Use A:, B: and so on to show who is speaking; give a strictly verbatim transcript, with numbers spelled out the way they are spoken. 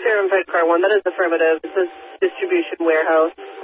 A: Turnpike Car one. That is affirmative. It says distribution warehouse.